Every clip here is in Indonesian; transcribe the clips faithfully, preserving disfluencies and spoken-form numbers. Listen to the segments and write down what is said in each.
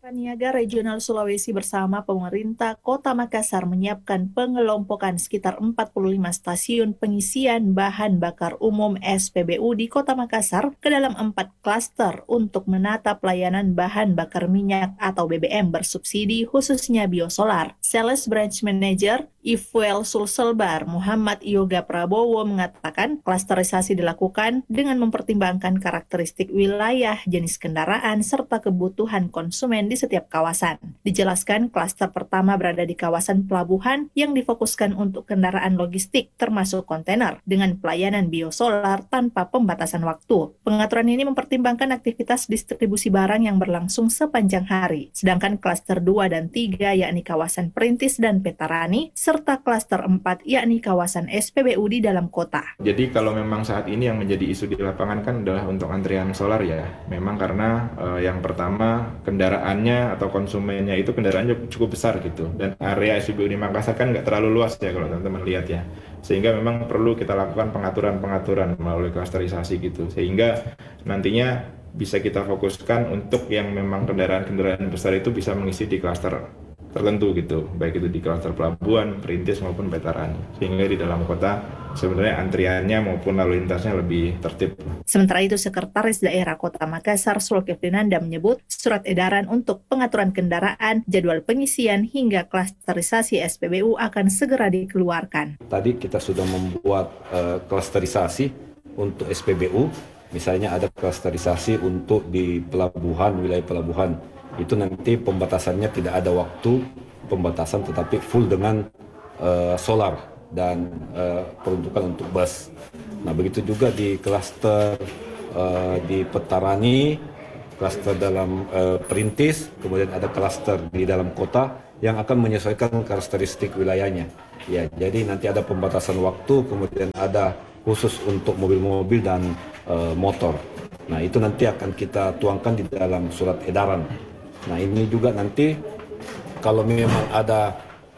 Niaga Regional Sulawesi bersama pemerintah Kota Makassar menyiapkan pengelompokan sekitar empat puluh lima stasiun pengisian bahan bakar umum S P B U di Kota Makassar ke dalam empat klaster untuk menata pelayanan bahan bakar minyak atau B B M bersubsidi khususnya biosolar. Sales Branch Manager Ifuel Sulselbar Muhammad Yoga Prabowo mengatakan klasterisasi dilakukan dengan mempertimbangkan karakteristik wilayah, jenis kendaraan, serta kebutuhan konsumen di setiap kawasan. Dijelaskan klaster pertama berada di kawasan pelabuhan yang difokuskan untuk kendaraan logistik termasuk kontainer dengan pelayanan biosolar tanpa pembatasan waktu. Pengaturan ini mempertimbangkan aktivitas distribusi barang yang berlangsung sepanjang hari. Sedangkan klaster dua dan tiga yakni kawasan Perintis dan Petarani serta klaster empat yakni kawasan S P B U di dalam kota. Jadi kalau memang saat ini yang menjadi isu di lapangan kan adalah untuk antrian solar ya. Memang karena eh, yang pertama kendaraannya atau konsumennya itu kendaraannya cukup besar gitu. Dan area S P B U di Makassar kan nggak terlalu luas ya kalau teman-teman lihat ya. Sehingga memang perlu kita lakukan pengaturan-pengaturan melalui klasterisasi gitu. Sehingga nantinya bisa kita fokuskan untuk yang memang kendaraan-kendaraan besar itu bisa mengisi di klaster tertentu gitu, baik itu di klaster pelabuhan, Perintis maupun Petarani. Sehingga di dalam kota sebenarnya antriannya maupun lalu lintasnya lebih tertib. Sementara itu, Sekretaris Daerah Kota Makassar Sulkifli Nanda menyebut surat edaran untuk pengaturan kendaraan, jadwal pengisian hingga klasterisasi S P B U akan segera dikeluarkan. Tadi kita sudah membuat uh, klasterisasi untuk S P B U, misalnya ada klasterisasi untuk di pelabuhan, wilayah pelabuhan. Itu nanti pembatasannya tidak ada waktu pembatasan tetapi full dengan uh, solar dan uh, peruntukan untuk bus. Nah begitu juga di klaster uh, di Petarani, klaster dalam uh, Perintis, kemudian ada klaster di dalam kota yang akan menyesuaikan karakteristik wilayahnya. Ya, jadi nanti ada pembatasan waktu, kemudian ada khusus untuk mobil-mobil dan uh, motor. Nah itu nanti akan kita tuangkan di dalam surat edaran. Nah ini juga nanti kalau memang ada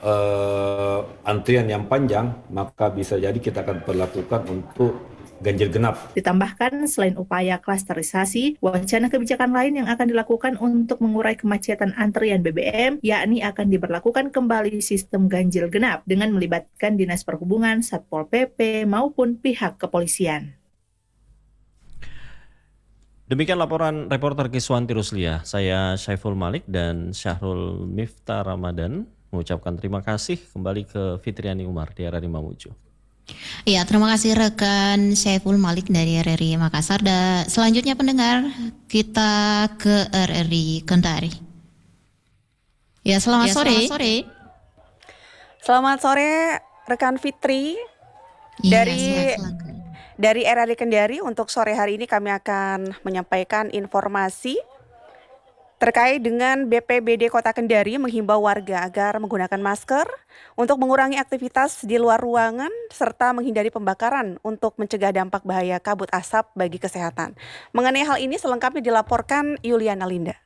uh, antrian yang panjang, maka bisa jadi kita akan perlakukan untuk ganjil genap. Ditambahkan selain upaya klasterisasi, wacana kebijakan lain yang akan dilakukan untuk mengurai kemacetan antrian B B M, yakni akan diberlakukan kembali sistem ganjil genap dengan melibatkan Dinas Perhubungan, Satpol P P maupun pihak kepolisian. Demikian laporan reporter Kiswanti Ruslia. Saya Syaiful Malik dan Syahrul Miftah Ramadan mengucapkan terima kasih. Kembali ke Fitriani Umar di R R I Mamuju. Iya, terima kasih rekan Syaiful Malik dari R R I Makassar. Dan selanjutnya pendengar, kita ke R R I Kendari. Ya, selamat ya, sore. Selamat sore. Selamat sore rekan Fitri. Iya, dari Dari R R I Kendari untuk sore hari ini kami akan menyampaikan informasi terkait dengan B P B D Kota Kendari menghimbau warga agar menggunakan masker untuk mengurangi aktivitas di luar ruangan serta menghindari pembakaran untuk mencegah dampak bahaya kabut asap bagi kesehatan. Mengenai hal ini selengkapnya dilaporkan Yuliana Linda.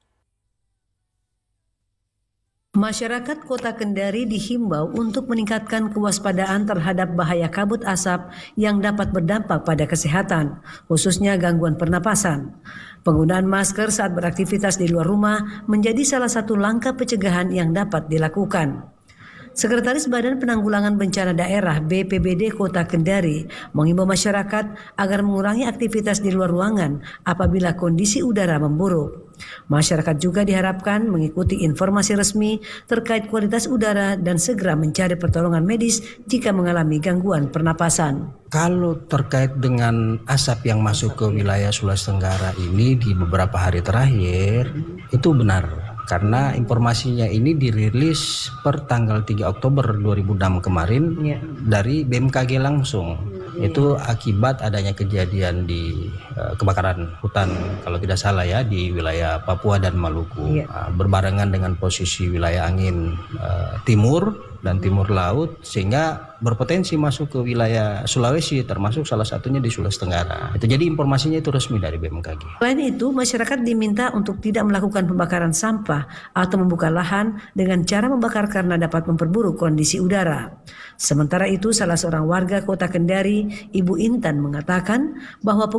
Masyarakat Kota Kendari dihimbau untuk meningkatkan kewaspadaan terhadap bahaya kabut asap yang dapat berdampak pada kesehatan, khususnya gangguan pernapasan. Penggunaan masker saat beraktivitas di luar rumah menjadi salah satu langkah pencegahan yang dapat dilakukan. Sekretaris Badan Penanggulangan Bencana Daerah B P B D Kota Kendari mengimbau masyarakat agar mengurangi aktivitas di luar ruangan apabila kondisi udara memburuk. Masyarakat juga diharapkan mengikuti informasi resmi terkait kualitas udara dan segera mencari pertolongan medis jika mengalami gangguan pernapasan. Kalau terkait dengan asap yang masuk ke wilayah Sulawesi Tenggara ini di beberapa hari terakhir, itu benar. Karena informasinya ini dirilis per tanggal tiga Oktober dua ribu enam kemarin ya, dari B M K G langsung. Ya. Itu akibat adanya kejadian di uh, kebakaran hutan kalau tidak salah ya di wilayah Papua dan Maluku. Ya. Uh, berbarengan dengan posisi wilayah angin uh, timur dan timur laut sehingga berpotensi masuk ke wilayah Sulawesi termasuk salah satunya di Sulawesi Tenggara. Itu jadi informasinya itu resmi dari B M K G. Selain itu, masyarakat diminta untuk tidak melakukan pembakaran sampah atau membuka lahan dengan cara membakar karena dapat memperburuk kondisi udara. Sementara itu, salah seorang warga Kota Kendari, Ibu Intan mengatakan bahwa penggunaan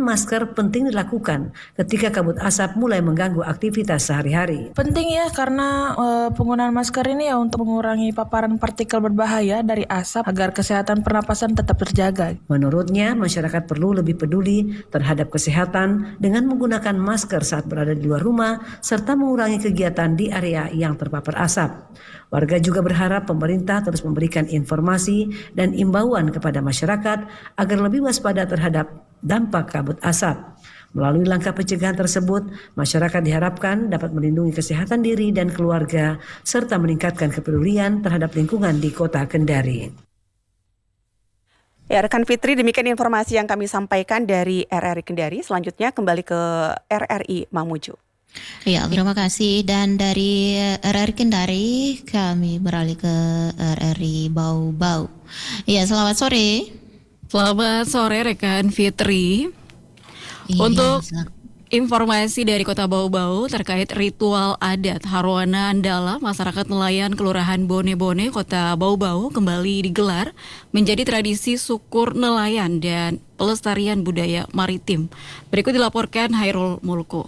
masker penting dilakukan ketika kabut asap mulai mengganggu aktivitas sehari-hari. Penting ya, karena e, penggunaan masker ini ya untuk mengurangi paparan partikel berbahaya dari asap agar kesehatan pernapasan tetap terjaga. Menurutnya, masyarakat perlu lebih peduli terhadap kesehatan dengan menggunakan masker saat berada di luar rumah serta mengurangi kegiatan di area yang terpapar asap. Warga juga berharap pemerintah terus memberikan informasi dan imbauan kepada masyarakat agar lebih waspada terhadap dampak kabut asap. Melalui langkah pencegahan tersebut, masyarakat diharapkan dapat melindungi kesehatan diri dan keluarga serta meningkatkan kepedulian terhadap lingkungan di Kota Kendari. Ya, rekan Fitri, demikian informasi yang kami sampaikan dari R R I Kendari. Selanjutnya kembali ke R R I Mamuju. Ya, terima kasih. Dan dari R R I Kendari kami beralih ke R R I Bau-Bau. Ya, selamat sore. Selamat sore rekan Fitri. Iya, Untuk sel- informasi dari Kota Bau-Bau terkait ritual adat Harwana Andala, masyarakat nelayan Kelurahan Bone-Bone, Kota Bau-Bau kembali digelar menjadi tradisi syukur nelayan dan pelestarian budaya maritim. Berikut dilaporkan Hairul Mulko.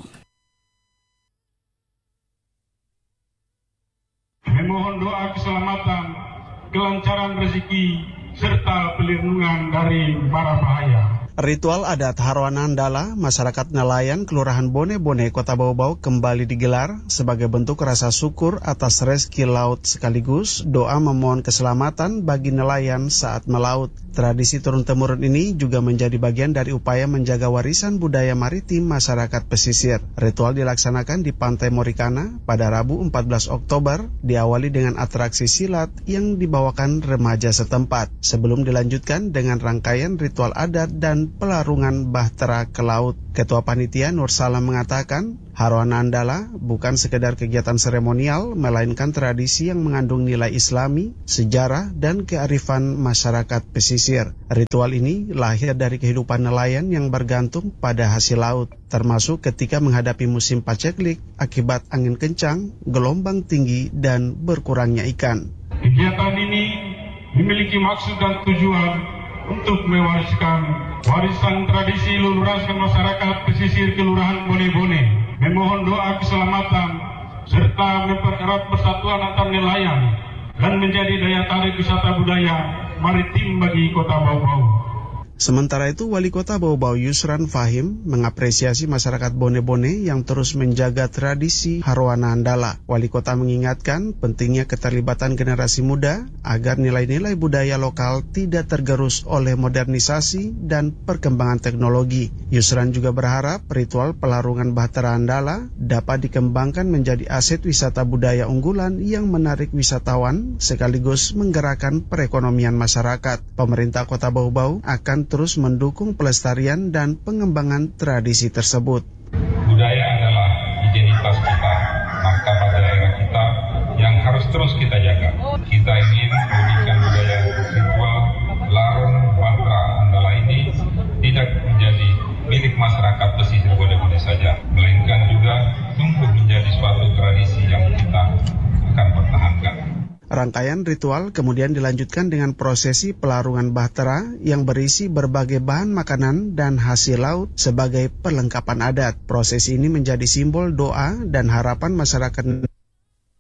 Memohon doa keselamatan, kelancaran rezeki, serta perlindungan dari bara bahaya. Ritual adat Harwana Andala, masyarakat nelayan Kelurahan Bone-Bone, Kota Bau-Bau kembali digelar sebagai bentuk rasa syukur atas rezeki laut sekaligus doa memohon keselamatan bagi nelayan saat melaut. Tradisi turun-temurun ini juga menjadi bagian dari upaya menjaga warisan budaya maritim masyarakat pesisir. Ritual dilaksanakan di Pantai Morikana pada Rabu empat belas Oktober, diawali dengan atraksi silat yang dibawakan remaja setempat, sebelum dilanjutkan dengan rangkaian ritual adat dan pelarungan bahtera ke laut. Ketua Panitia Nur Salam mengatakan, Harwana Andala bukan sekedar kegiatan seremonial, melainkan tradisi yang mengandung nilai islami, sejarah, dan kearifan masyarakat pesisir. Ritual ini lahir dari kehidupan nelayan yang bergantung pada hasil laut, termasuk ketika menghadapi musim paceklik akibat angin kencang, gelombang tinggi, dan berkurangnya ikan. Kegiatan ini memiliki maksud dan tujuan untuk mewariskan warisan tradisi leluraskan masyarakat pesisir Kelurahan Bone-Bone, memohon doa keselamatan, serta mempererat persatuan antar nelayan dan menjadi daya tarik wisata budaya maritim bagi Kota Bau-Bau. Sementara itu, Wali Kota Bau-Bau Yusran Fahim mengapresiasi masyarakat Bone-Bone yang terus menjaga tradisi Harwana Andala. Wali Kota mengingatkan pentingnya keterlibatan generasi muda agar nilai-nilai budaya lokal tidak tergerus oleh modernisasi dan perkembangan teknologi. Yusran juga berharap ritual pelarungan bahtera Andala dapat dikembangkan menjadi aset wisata budaya unggulan yang menarik wisatawan sekaligus menggerakkan perekonomian masyarakat. Pemerintah Kota Bau-Bau akan terus mendukung pelestarian dan pengembangan tradisi tersebut. Budaya adalah identitas kita, martabat daerah kita yang harus terus kita jaga. Kita ingin menjadikan budaya ritual larung bahtera Andala ini tidak menjadi milik masyarakat pesisir Bone-Bone saja, melainkan juga tumbuh menjadi suatu tradisi yang kita akan pertahankan. Rangkaian ritual kemudian dilanjutkan dengan prosesi pelarungan bahtera yang berisi berbagai bahan makanan dan hasil laut sebagai perlengkapan adat. Prosesi ini menjadi simbol doa dan harapan masyarakat